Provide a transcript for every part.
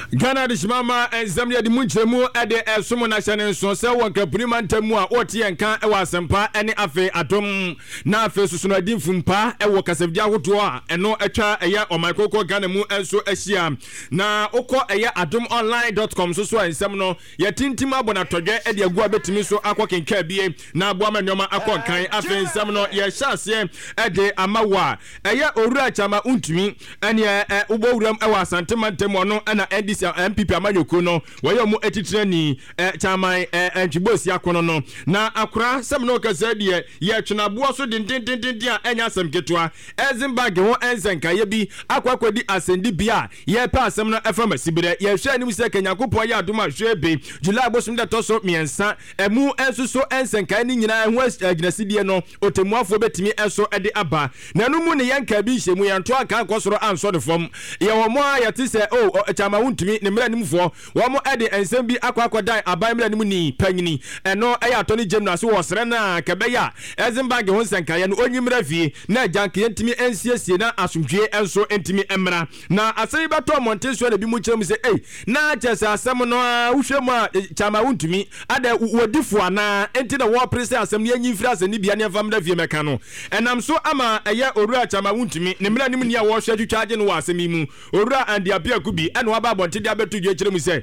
Ghana de Shimama and Zamia de Munchemu at the Sumonation and Sonsa Waka Primantamua or Tianka Ewasampa any affair atom na first Sunadim Fumpa Ewakas of Yahutua and no echa a year or my coco Ganamu and so Asia na Oko a year atomonline.com so and Semino Yatintima Bonatoge Edia Guabetimiso Aquakin Kabie na Buama Noma Aquakai Afin Semino Yashasye Ede Amawa a year Ura Chama Untimi and ya Uboram Ewasantimantemono and Edis MPP Amanyoko no wayo mu etitrani chairman Nchibosi akono no na akra semno kasade ye twena so den a enya asem ketwa Ezenbag ho enzenka ye bi akwakwadi asendi bia ye pa asem no efama sibire ye hwa anim se Kenyakopon ye adoma hwebe July bosum da toso miensa emu ensuso enzenka ni nyina ho aginasidie no otemuafo betimi enso ede aba na no mu ne yanka bi hyemu yanto aka akosoro anso de fom ye wo mo ayate se chairman wuntumi ne mra nimfo wo mo ede ensem bi akwakodan aban mra nimu ni panyini eno eya Tony James so wo sere na kebeya Ezenbag ho senkaye no onyimra fie na janke ntimi ensiesie na asomdwe enso ntimi emra na asai beto montenso na bi mu kyerem se na chesa asem no wohwemu a chairman wuntumi ada wodifo ana enti na wo prese asem ne anyimfira asem ni bia ne famra fie meka no enam so ama eye orua chairman wuntumi ne mra nimu ni a wo hwa twitwaje no wo asem mu orua andi apia kubi eno aba bonte dia beto dwe kyerem se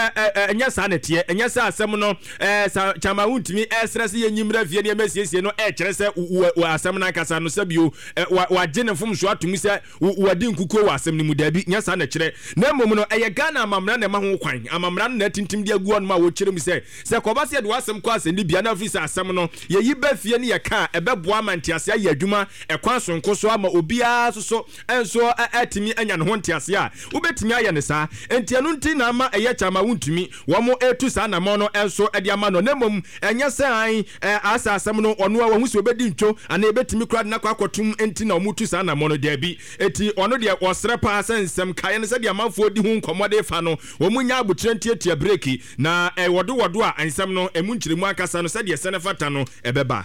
enya sa netie enya sa asem no chairman wuntumi stress ye nyimra fie ne mesiesie no kyere se asem na kasa no sabio waje ne fom so atumi se wadi nkuko wa asem ni mu dabi nya sa na kyere na mmom no eye Ghana amamra na ma ho kwan amamra no na tintim dia guo no ma wo kyerem se kobase ye de asem kwa asem ni bia na ofisa asem no ye yi ba fie ne ye ka ebeboa mantiase aye adwuma ekwan sonko so ama obia so enso atimi anya ne ho ntiase a ubetimi aye ne sa entianu nti na ama eye chairman wuntumi wo mo etu sa na mo no enso ede ama no nemom enya se an asa asem no ono wa hu se obedi ntwo ana ebetimi kra na kwa akotum enti na omutu sa na mo no dabi eti ono de osre pa sensem kaye ne se de amafo di hu nkomode fa no wo munya abutre ntiatia breki na wodo a ansem no emu nkyiremu akasa no se de se ne fata no ebeba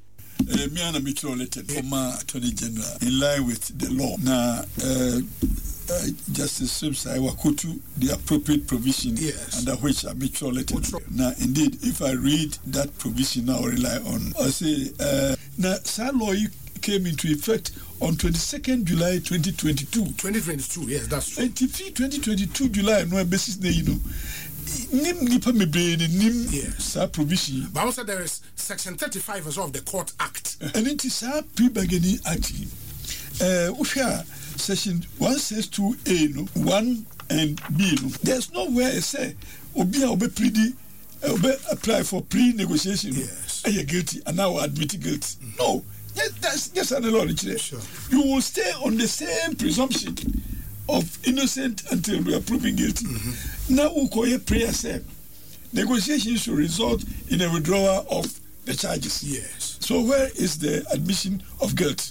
me and metropolitan former Attorney General in line with the law. Now, Justice Simpson, I will quote the appropriate provision under which I metropolitan. Now, indeed, if I read that provision, I will rely on. I say, now, that law came into effect on 22nd July 2022. 2022, yes, that's true. 2022 July, no basis there, you know. Nim nipa mebree nim sa provision. But also there is section 35 as of the Court Act. And it is a pre-bargaining act. Section 162A, no, 1 and B. No. There's nowhere it say obi plead apply for pre-negotiation. Yes. Are you guilty? And now admit guilty. No. That's just an law. Sure. You will stay on the same presumption of innocent until we are proven guilty. Now we call a prayer say negotiations should result in a withdrawal of the charges. Yes. So where is the admission of guilt?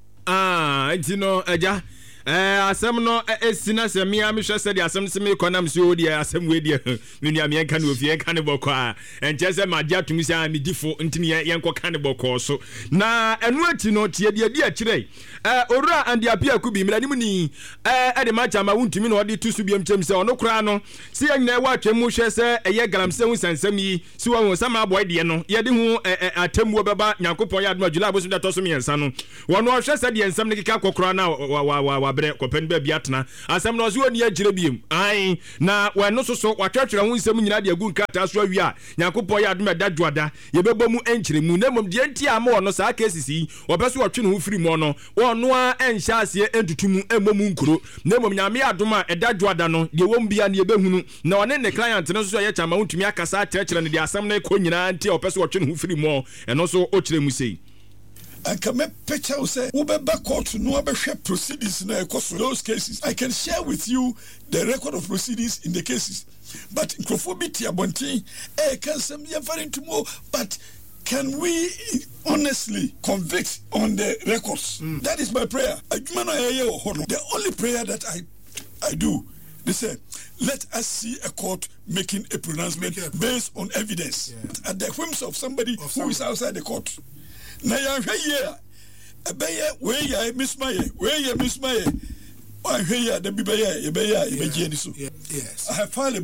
You know, asem no esina se me hwe se de asem se me konam se odi asem we de me nua me kan ofie kan boko a enche se ma dia tumi se a me difo ntini ye nko kan boko so na enu ati no tie de a kire orura andi apia kubi mra nim ni de ma chama wuntumi no odi tusu biam chem se ono kura no se ye nyina wa twem hwe se eye galamse hu sansam yi si wa hu sama boy de no ye de hu atemwo beba Nyankopon ya adoma July bosu da toso miensa no wono hwe se de ensam ne kika kokora na wa bre kopen ba biatna asem no so oni agire biem ai na wano so watwatwere hu nsem nyina de agu nkata so awi a Nyankopon ya adoma da dwoada ye bebo mu enkyire mu na mom de ntia ma wono saa kesisi obeso watwe no hu firi mu no wono a enhya ase entutumu emomu nkuro na mom nyame adoma eda dwoada no de wom bia ne ebehunu na one ne client no so ye chama untumi akasa akyerɛkyerɛ ne de asem na ekɔ nyina ntia obeso watwe no hu firi mu eno so o kyerɛ mu sei. I can make picture of say we back court to know about proceedings in those cases. I can share with you the record of proceedings in the cases. But Crofobiti Abonti, can some referring to more, but can we honestly convict on the records? That is my prayer. The only prayer that I do, they say, let us see a court making a pronouncement based on evidence. At the whims of somebody who is outside the court. Na ya hwe ye abeye we ya miss my I hear the BBA, so. Yes. I have filed a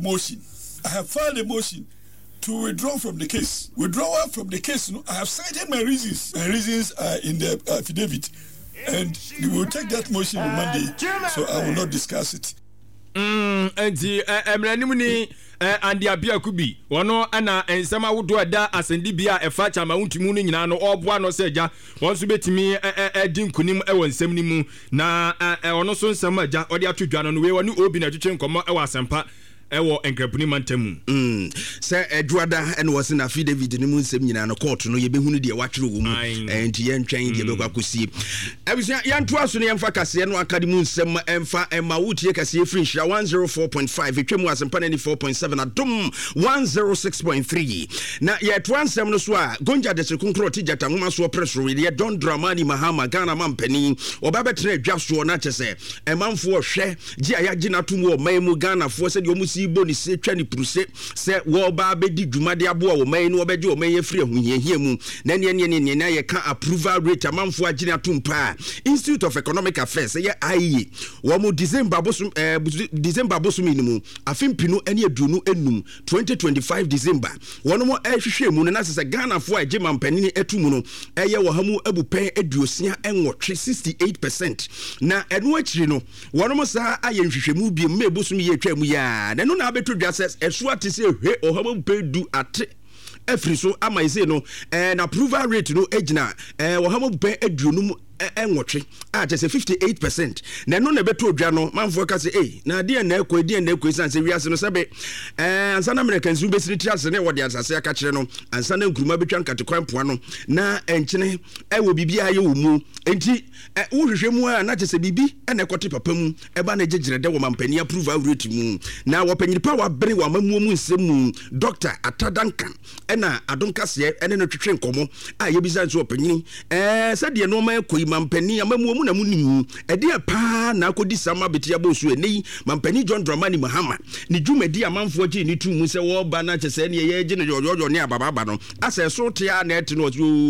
motion to withdraw from the case. Withdrawal from the case, I have cited my reasons. My reasons are in the affidavit. And we will take that motion on Monday, so I will not discuss it. And the Emranimuni and the Abia Kubi, one and Sama would do a da as in Libya, a fat amount to Mooning, or one or Seja, once to bet me a dim kunim, a one seminimu, na on also some Maja, or the other John, and we were new open at Chin Comma, our Sampa. Ewo enkapuni mantemu se edwada ene wose na affidavit ne mu nsem nyina no court no ye behunu de watchero wo mu enti ye ntwen de bekwa kosie abisia yanto aso ne yemfa kase no akademu nsem emfa ema wotie kase free shira 104.5 etwemu asempa 94.7 adom 106.3 na ye to ansem no so a gonja de sekonkro tijata ngoma so preso ye don dramani mahama Ghana mampani obabetre adwaso na chese emanfo hwe gi ayagina tumu o maimu Ghana fo se de omusi boni se twani pruse se wo ba bedi dwumade abo wo man no obeje wo man ye free ahuhiahia mu na ne na ye ka approval rate amanfo agina tumpa Institute of Economic Affairs ye IE wo mu December bosom ni mu afimpinu ene aduonu enum 2025 December wono mo ehwehwe mu na se Ghana fo agye mampani etumu no eye wo hamu abupen aduosia enwotwe 68% na eno akiri no wono mo sa aye nhwehwemu bi me bosom ye atwa mu ya na no na abeto dwases esu atise hwe ohamu pedu ate efriso ama ise no na approval rate no egina ohamu pe aduonum enwotwe a just 58% na no na beto dwa no manfo ka se na de na ekwe sanse wiase no sebe ansa na Americans be siri ase ne wode asase aka kire no ansa na nkuruma betwa nkatekwan poa no na enkyene ewo bibia ye wo mu enti wo hwehwe mu a na just bibi na ekote papa mu eba na gegire de wo mampani approval rate mu na wo panyiri pa wa bere wa mamuo mu nsem mu Dr. Atadankan na adonkase ene no twetwe nkomo a ye bizanse wo panyiri sade no ma ekoi mampani amamuo na munim ede pa na akodi sama betia bosu eni mampani John Dramani Mahama ni dwumadi amanfo gi ni tumu se wo ba na chese ne ye gi ne yoyo ne ababa no ase so tia na ete no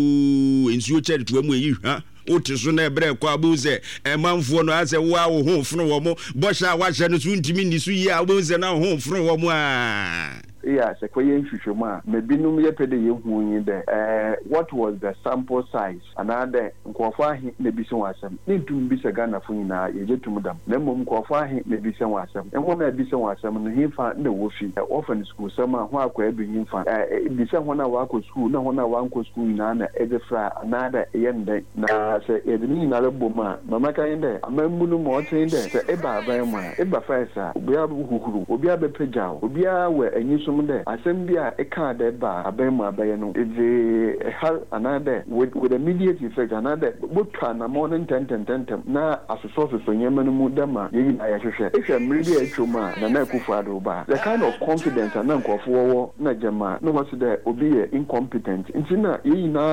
ensuo cheri to amu yi ha otiso na ebre kwa abuze emanfo no ase wo awo ho funu wo mo bosha wa hye no so ntimi ni so yi abuze na ho funu wo mo a yeah, sequoia shuma, maybe no me pede ye what was the sample size? Another Nkwafa maybe some wasam. Need to be a Ghana Funina, ye to Madam. Lemon Nkwafa maybe some wasam. And when I be some wasam, and he found the woofy, orphan school, summer, who are quite being infant. Be someone I walk to school, no one I want to school in Anna, Edifra, another end day. Now, say, another boma, Mamaka in there, a member more train there, say, Eba, Eba Fesa, Ubia Huru, Ubia Bepejao, Ubia, where a new Assembia a car that bar, a bema bayano, if they have another with immediate effect, another would turn a more than 10 now as a source of Yemen Mudama, if I'm really a chuma, Nanakufado bar, the kind of confidence and uncle for Najama, no what's there will be incompetent. In Sina,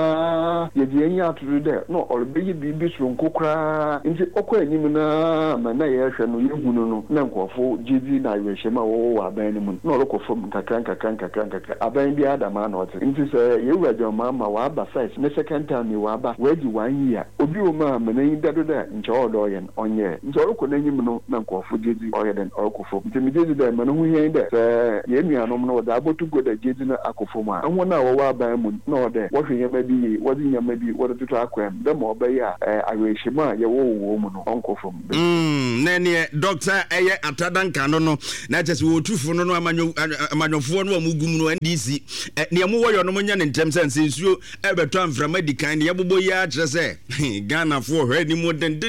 Yenia to do that, no, or be from Kokra, in the Okra Nimuna, Manaya, Shanu, Nanko for GZ, Nashema, or Abenman, no local from Kanka aben bia da man ot nti say you were your mama wa ba first the second time you wa ba we di 1 year obi o ma manan dado da nche odo yen onye nti oroko nanyim no na nkofo jezi oyeden orokofo nti mi jezi da man hu yen de say ye nuanom no da abotu go da jezi na akofo ma anwo na wo wa ban mu na ode wo hwe yema bi wo di nyama bi wo tutu akwem da mo ba ya awehima ye wo mu no onkofo na ne Dr. Eye Atadankan no na chese wo tufu no amanyofo no amugum no NDC ne amu wo yo no nya ne ntem sense nsuo ebeto amframa dikan ne yebobo ya chese Ghana for hwe ni mo den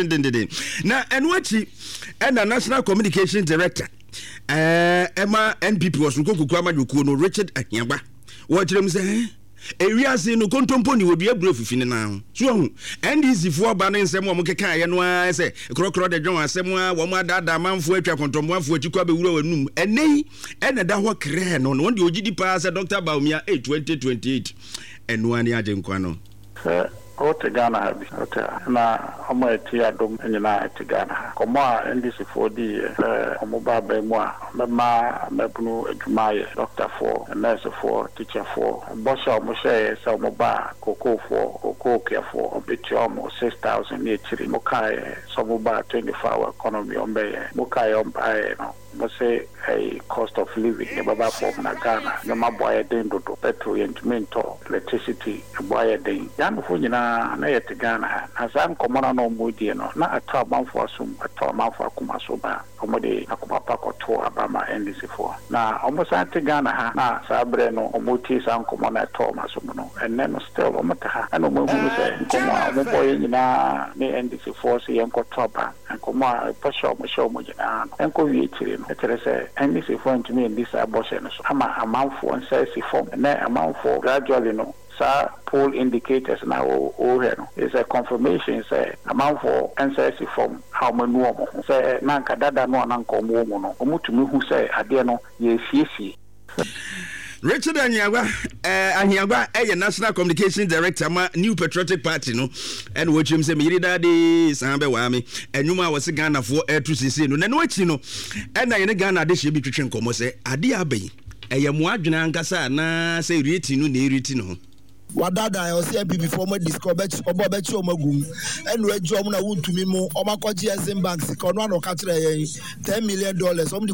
na enwachi na National Communication Director Emma NPP was nkokuku amajokuo no Richard Ahiaba wo kirem se ewiase no kontompo ni obi aburo fifine na so hu NDC fo ba ne nsem wo mkeka ye no a se krokro de dwon asem a wo ma dada manfo atwa kontompo afo atikwa be wura wanum enei ene da ho kre no won de ogidi pa se Dr. Baumia 2028 enu ani aje nkwa no Ote Ghana habi. Ote na omo eti adom nyina eti Ghana. Komo a NDC for di omo ba ba mu a mema mebunu adwumaye doctor for nurse for teacher for bosha omo share se omo ba koko for koko care for obeti omo 6,000 ni chiri mo kai so omo ba 24-hour economy ombe mo kai omba no mo say a cost of living e baba for na Ghana no ma boy den do petrol yentmento electricity boy den yan fo nyina na yet Ghana asam komona no modi no na atwa manfo asum atwa manfo akoma so ba omode akoma pakoto abama NDC for na omo sa te Ghana ha na sabre no omoti san komona to maso no enne no still omota ha ana mo hu se komona omo boy nyina ni NDC for se yenko toba komona pasho mo show mo nyina enko wi chiri no etere se NDC for ntumi ndisa aboshe no so ama amanfo nsa si form na amanfo gradually no sa poll indicators na o no is a confirmation say amount for NCC form how many omo say na nka dada no na nka omo no omutumi hu say ade no ye fiefie. Richard Anyagwa National Communication Director ma New Patriotic Party no and what you say me daddy sambe wa me enuma was Ghana for to see no na no achi no and na Ghana de she bi twetwe nkomo say ade abai eyamo adwena ankasa na say reti no na ereti no wadada I was here before my discover obobechi omagum enu ejo mu na wuntumi mu omakoji Exim Bank sika no no ka kire $10 million